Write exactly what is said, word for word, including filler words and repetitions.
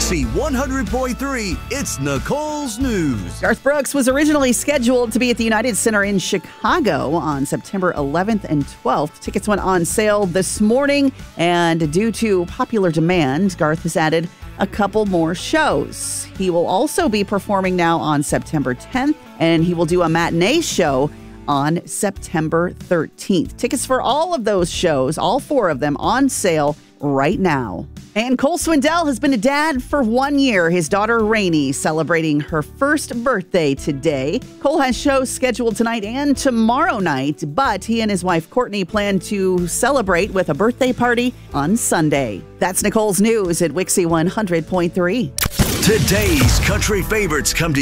Wixie one hundred point three, it's Nicole's News. Garth Brooks was originally scheduled to be at the United Center in Chicago on September eleventh and twelfth. Tickets went on sale this morning, and due to popular demand, Garth has added a couple more shows. He will also be performing now on September tenth, and he will do a matinee show on September thirteenth. Tickets for all of those shows, all four of them, on sale right now. And Cole Swindell has been a dad for one year. His daughter Rainey celebrating her first birthday today. Cole has shows scheduled tonight and tomorrow night, but he and his wife Courtney plan to celebrate with a birthday party on Sunday. That's Nicole's News at Wixie one hundred point three. Today's country favorites come to